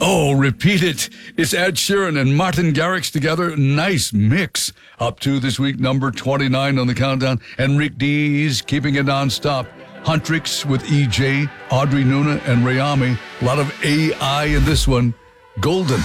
Oh, repeat it. It's Ed Sheeran and Martin Garrix together. Nice mix. Up to this week, number 29 on the countdown. Enrique D's keeping it non-stop. Huntrix with EJ, Audrey Nuna, and Rayami. A lot of AI in this one. Golden.